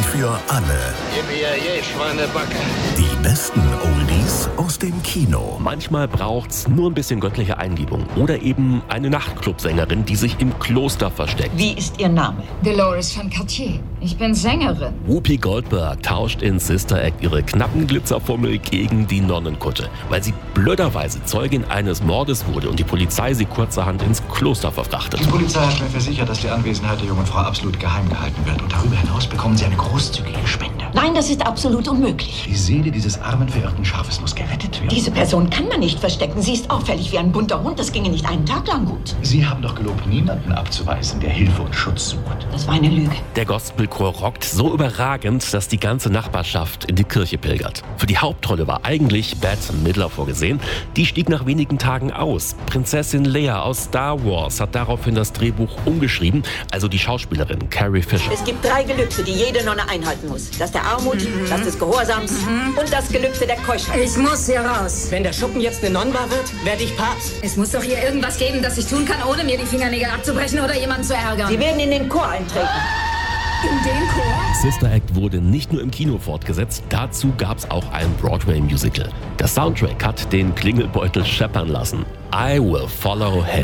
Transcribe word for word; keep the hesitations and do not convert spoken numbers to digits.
für alle. Yippie, Schweinebacke. Die besten Oldies aus dem Kino. Manchmal braucht's nur ein bisschen göttliche Eingebung. Oder eben eine Nachtclubsängerin, die sich im Kloster versteckt. Wie ist Ihr Name? Dolores von Cartier. Ich bin Sängerin. Whoopi Goldberg tauscht in Sister Act ihre knappen Glitzerfummel gegen die Nonnenkutte, weil sie blöderweise Zeugin eines Mordes wurde und die Polizei sie kurzerhand ins Kloster verfrachtet. Die Polizei hat mir versichert, dass die Anwesenheit der jungen Frau absolut geheim gehalten wird. Und darüber hinaus bekommen Sie eine großzügige Spende. Nein, das ist absolut unmöglich. Die Seele dieses armen, verirrten Schafes muss gerettet werden. Diese Person kann man nicht verstecken. Sie ist auffällig wie ein bunter Hund. Das ginge nicht einen Tag lang gut. Sie haben doch gelobt, niemanden abzuweisen, der Hilfe und Schutz sucht. Das war eine Lüge. Der Gospelchor rockt so überragend, dass die ganze Nachbarschaft in die Kirche pilgert. Für die Hauptrolle war eigentlich Bette Midler vorgesehen. Die stieg nach wenigen Tagen aus. Prinzessin Leia aus Star Wars hat daraufhin das Drehbuch umgeschrieben, also die Schauspielerin Carrie Fisher. Es gibt drei Gelübde, die jede Nonne einhalten muss. Das der Armut, mhm. das des Gehorsams mhm. und das Gelübde der Keuschheit. Ich muss hier raus. Wenn der Schuppen jetzt eine Nonnenbar wird, werde ich Papst. Es muss doch hier irgendwas geben, das ich tun kann, ohne mir die Fingernägel abzubrechen oder jemanden zu ärgern. Sie werden in den Chor eintreten. In den Chor? Sister Act wurde nicht nur im Kino fortgesetzt, dazu gab's auch ein Broadway-Musical. Der Soundtrack hat den Klingelbeutel scheppern lassen. I Will Follow Him.